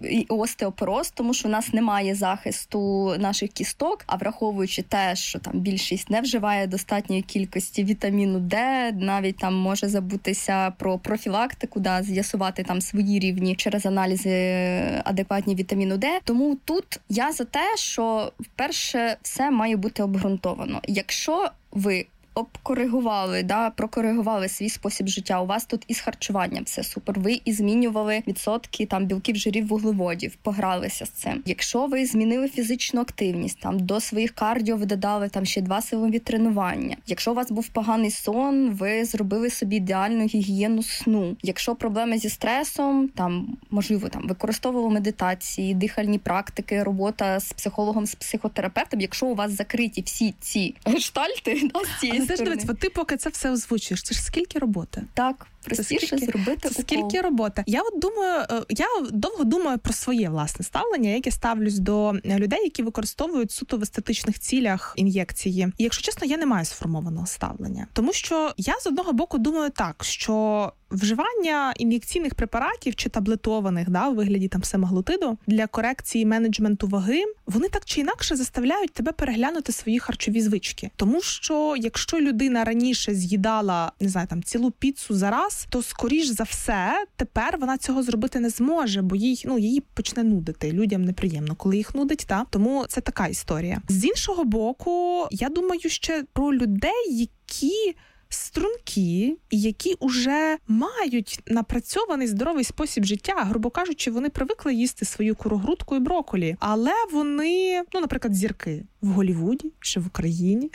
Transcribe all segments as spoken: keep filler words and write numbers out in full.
і остеопороз, тому що у нас немає захисту наших кісток, а враховуючи те, що там більшість не вживає достатньої кількості вітаміну Д, навіть там може забутися про профілактику, да, з'ясувати там свої рівні через аналізи адекватні вітаміну Д. Тому тут я за те, що вперше все має бути обґрунтовано. Якщо ви обкоригували, да, прокоригували свій спосіб життя. У вас тут із харчуванням все супер. Ви і змінювали відсотки там білків, жирів, вуглеводів, погралися з цим. Якщо ви змінили фізичну активність, там до своїх кардіо ви додали там ще два силові тренування. Якщо у вас був поганий сон, ви зробили собі ідеальну гігієну сну. Якщо проблеми зі стресом, там можливо там використовували медитації, дихальні практики, робота з психологом, з психотерапевтом. Якщо у вас закриті всі ці гештальти, да, з цієї Теж дивись, от ти поки це все озвучуєш, це ж скільки роботи? Так, простіше скільки, зробити це скільки роботи. Я от думаю, я довго думаю про своє власне ставлення, як я ставлюсь до людей, які використовують суто в естетичних цілях ін'єкції. І якщо чесно, я не маю сформованого ставлення. Тому що я з одного боку думаю так, що вживання ін'єкційних препаратів чи таблетованих, да, у вигляді там семаглутиду для корекції менеджменту ваги, вони так чи інакше заставляють тебе переглянути свої харчові звички. Тому що якщо людина раніше з'їдала, не знаю, там цілу піцу за раз, то скоріш за все тепер вона цього зробити не зможе, бо їй, ну, її почне нудити. Людям неприємно, коли їх нудить, та? Тому це така історія. З іншого боку, я думаю ще про людей, які стрункі, і які уже мають напрацьований здоровий спосіб життя. Грубо кажучи, вони привикли їсти свою курогрудку і брокколі, але вони, ну, наприклад, зірки в Голлівуді чи в Україні,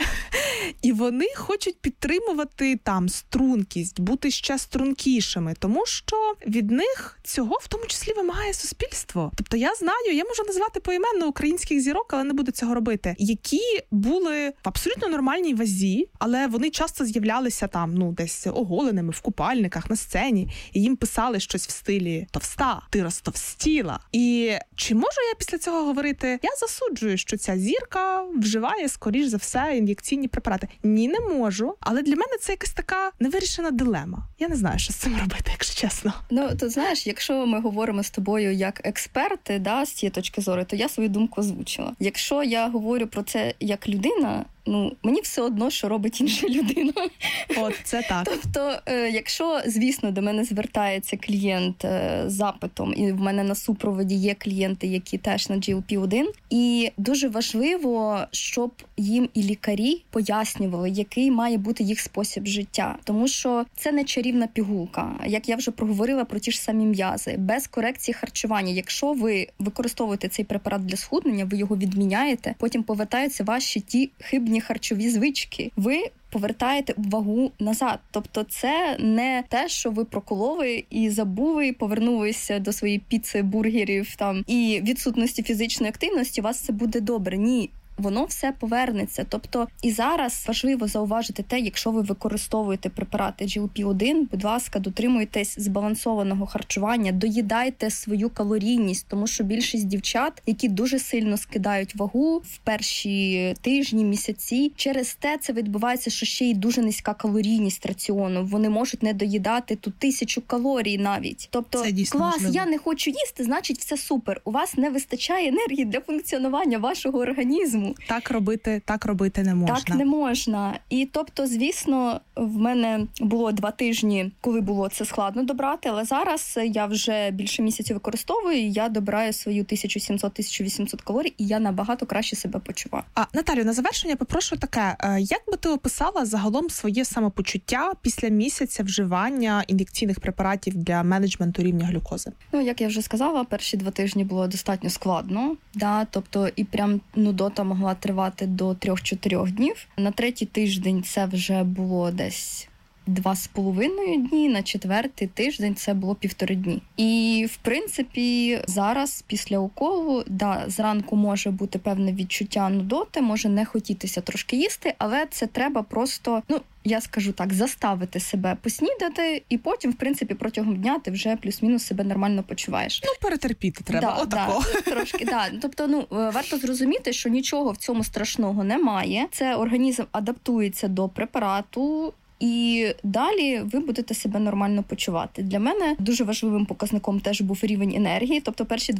і вони хочуть підтримувати там стрункість, бути ще стрункішими, тому що від них цього в тому числі вимагає суспільство. Тобто я знаю, я можу назвати поіменно українських зірок, але не буду цього робити, які були в абсолютно нормальній вазі, але вони часто з'являлися там, ну, десь оголеними в купальниках на сцені, і їм писали щось в стилі «Товста, ти розтовстіла». І чи можу я після цього говорити? Я засуджую, що ця зірка вживає, скоріш за все, ін'єкційні препарати. Ні, не можу, але для мене це якась така невирішена дилема. Я не знаю, що з цим робити, якщо чесно. Ну, то знаєш, якщо ми говоримо з тобою як експерти, да, з цієї точки зору, то я свою думку озвучила. Якщо я говорю про це як людина, ну, мені все одно, що робить інша людина. От, це так. Тобто, е, якщо, звісно, до мене звертається клієнт е, з запитом, і в мене на супроводі є клієнти, які теж на джі ел пі один, і дуже важливо, щоб їм і лікарі пояснювали, який має бути їх спосіб життя. Тому що це не чарівна пігулка. Як я вже проговорила про ті ж самі м'язи. Без корекції харчування. Якщо ви використовуєте цей препарат для схуднення, ви його відміняєте, потім повертаються ваші ті хибні харчові звички. Ви повертаєте вагу назад. Тобто це не те, що ви прокололи і забули, повернулися до своєї піци, бургерів там і відсутності фізичної активності, у вас це буде добре. Ні. Воно все повернеться. Тобто і зараз важливо зауважити те, якщо ви використовуєте препарати джі ел пі один, будь ласка, дотримуйтесь збалансованого харчування, доїдайте свою калорійність, тому що більшість дівчат, які дуже сильно скидають вагу в перші тижні, місяці, через те це відбувається, що ще й дуже низька калорійність раціону. Вони можуть не доїдати ту тисячу калорій навіть. Тобто, клас, можливо. Я не хочу їсти, значить все супер. У вас не вистачає енергії для функціонування вашого організму. Так робити, так робити не можна. Так не можна. І тобто, звісно, в мене було два тижні, коли було це складно добрати, але зараз я вже більше місяців використовую, і я добираю свою тисячу сімсот - тисячу вісімсот калорій, і я набагато краще себе почуваю. А, Наталю, на завершення попрошу таке. Як би ти описала загалом своє самопочуття після місяця вживання ін'єкційних препаратів для менеджменту рівня глюкози? Ну, як я вже сказала, перші два тижні було достатньо складно, да, тобто і прям нудота могла тривати до трьох-чотирьох днів. На третій тиждень це вже було десь два з половиною дні, на четвертий тиждень це було півтори дні. І, в принципі, зараз після уколу, да, зранку може бути певне відчуття нудоти, може не хотітися трошки їсти, але це треба просто, ну, я скажу так, заставити себе поснідати, і потім, в принципі, протягом дня ти вже плюс-мінус себе нормально почуваєш. Ну, перетерпіти треба, да, отако. Да, трошки, да. Тобто, ну, варто зрозуміти, що нічого в цьому страшного немає. Це організм адаптується до препарату, і далі ви будете себе нормально почувати. Для мене дуже важливим показником теж був рівень енергії. Тобто перші